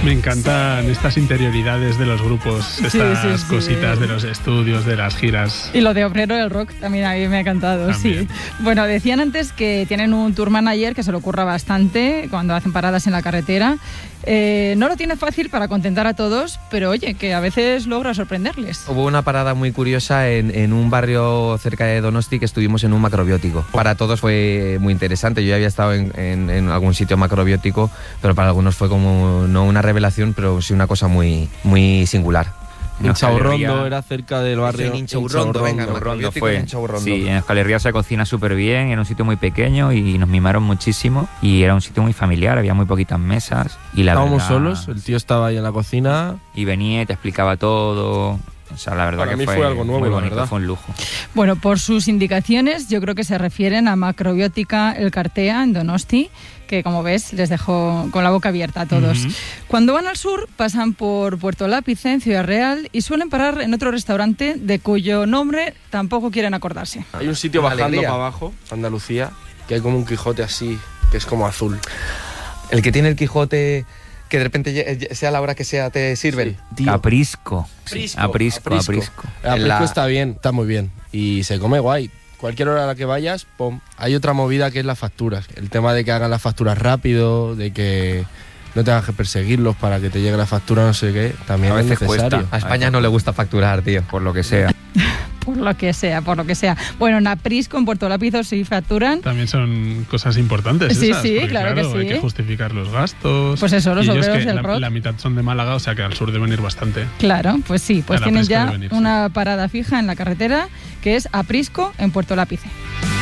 Me encantan estas interioridades de los grupos, estas cositas de los estudios, de las giras. Y lo de Obrero del Rock también a mí me ha encantado, también. sí. Bueno, decían antes que tienen un tour manager que se lo ocurra bastante cuando hacen paradas en la carretera. No lo tiene fácil para contentar a todos, pero oye, que a veces logra sorprenderles. Hubo una parada muy curiosa en un barrio cerca de Donosti que estuvimos en un macrobiótico. Para todos fue muy interesante. Yo ya había estado en algún sitio macrobiótico, pero para algunos fue como no una revelación, pero sí una cosa muy, muy singular. Inchaurrondo era cerca del barrio. En Inchaurrondo, venga, macrobiótico fue. en Inchaurrondo. Sí, en Euskal Herria se cocina súper bien, era un sitio muy pequeño y nos mimaron muchísimo y era un sitio muy familiar, había muy poquitas mesas y la Estábamos verdad, solos, el tío estaba ahí en la cocina. Y venía y te explicaba todo. O sea, la verdad Para que mí fue algo nuevo, muy la bonito, verdad. fue un lujo. Bueno, por sus indicaciones yo creo que se refieren a Macrobiótica El Cartea en Donosti, que como ves les dejó con la boca abierta a todos. Cuando van al sur pasan por Puerto Lápice en Ciudad Real y suelen parar en otro restaurante de cuyo nombre tampoco quieren acordarse. Hay un sitio Una bajando alegría. para abajo, Andalucía, que hay como un Quijote así, que es como azul. El que tiene el Quijote, que de repente sea la hora que sea te sirven. Sí, tío. Aprisco. Aprisco. El aprisco está bien, está muy bien. Y se come guay. Cualquier hora a la que vayas, pum. Hay otra movida que es las facturas. El tema de que hagan las facturas rápido, de que no tengas que perseguirlos para que te llegue la factura, no sé qué. También A es veces necesario. cuesta. A España no le gusta facturar, tío. Por lo que sea. Por lo que sea, por lo que sea. Bueno, en Aprisco, en Puerto Lápiz sí facturan. También son cosas importantes Sí, esas, sí, porque, claro que sí. Hay que justificar los gastos. Pues eso, los y ellos obreros que del rock. la mitad son de Málaga, o sea que al sur deben ir bastante. Claro, pues sí, pues A la tienen Aprisco ya de venir, sí. una parada fija en la carretera que es Aprisco en Puerto Lápice.